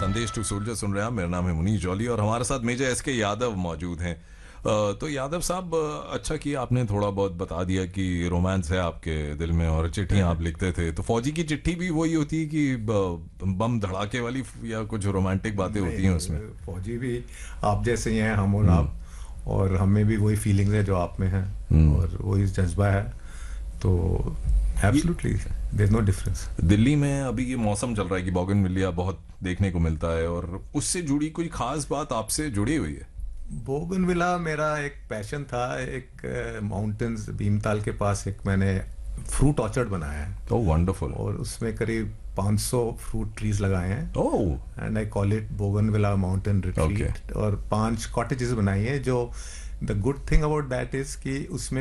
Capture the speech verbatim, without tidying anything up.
संदेश to soldier सुन रहे हैं। मेरा नाम है मुनीश जॉली और हमारे साथ मेजर एस के यादव मौजूद हैं। तो यादव साहब, अच्छा किया आपने थोड़ा बहुत बता दिया कि रोमांस है आपके दिल में और चिट्ठियां आप लिखते थे। तो फौजी की चिट्ठी भी वही होती है कि बम धड़ाके वाली या कुछ रोमांटिक बातें होती हैं उसमें? फौजी भी आप जैसे ही हैं, हम और आप, और हमें भी वही फीलिंग्स है जो आप में है और वही जज्बा है। तो absolutely there is no difference. Delhi में अभी ये मौसम चल रहा है कि बोगनविलिया बहुत देखने को मिलता है, और उससे जुड़ी कोई खास बात आपसे जुड़ी हुई है? बोगनविला मेरा एक पैशन था। एक माउंटेन्स भीमताल के पास एक मैंने फ्रूट ऑर्चर्ड बनाया है। ओह वंडरफुल। और उसमें करीब पाँच सौ फ्रूट ट्रीज लगाए हैं। Oh and I call it bougainvillea mountain retreat. और पांच कॉटेजेस बनाई हैं। जो the good thing about that is कि उसमें